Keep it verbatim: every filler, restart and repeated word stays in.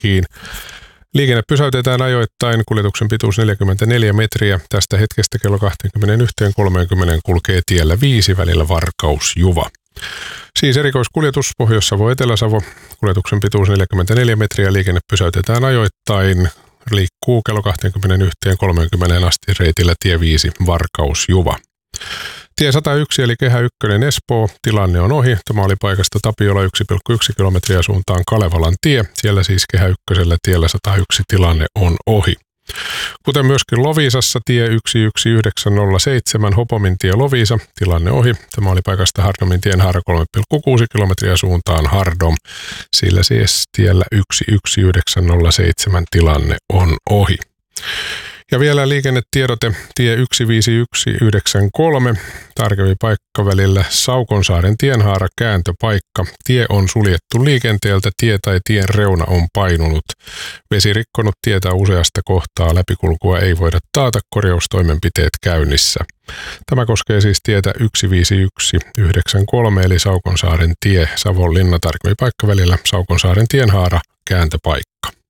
Helsinkiin. Liikenne pysäytetään ajoittain, kuljetuksen pituus neljäkymmentäneljä metriä. Tästä hetkestä kello kaksikymmentäyksi kolmekymmentä kulkee tiellä viisi välillä Varkaus-Juva. Siis erikoiskuljetus Pohjois-Savo, Etelä-Savo, kuljetuksen pituus neljäkymmentäneljä metriä, liikenne pysäytetään ajoittain, liikkuu kello kaksikymmentäyksi kolmekymmentä asti reitillä tie viisi Varkaus-Juva. Tie sata yksi eli Kehä yksi Espoo, tilanne on ohi. Tämä oli paikasta Tapiola yksi pilkku yksi kilometriä suuntaan Kalevalan tie. Siellä siis Kehä ykkösellä tiellä sata yksi tilanne on ohi. Kuten myöskin Loviisassa tie yksi yksi yhdeksän nolla seitsemän Hopomin tie Loviisa, tilanne ohi. Tämä oli paikasta Hardomin tien haara kolme pilkku kuusi kilometriä suuntaan Hardom. Sillä siis tiellä yksi yksi yhdeksän nolla seitsemän tilanne on ohi. Ja vielä liikennetiedote tie yksi viisi yksi yhdeksän kolme, tarkempi paikka välillä Saukonsaaren tienhaara kääntöpaikka. Tie on suljettu liikenteeltä, tie tai tien reuna on painunut. Vesi rikkonut tietä useasta kohtaa, läpikulkua ei voida taata, korjaustoimenpiteet käynnissä. Tämä koskee siis tietä yksi viisi yksi yhdeksän kolme eli Saukonsaaren tie, Savonlinna, tarkempi paikka välillä Saukonsaaren tienhaara kääntöpaikka.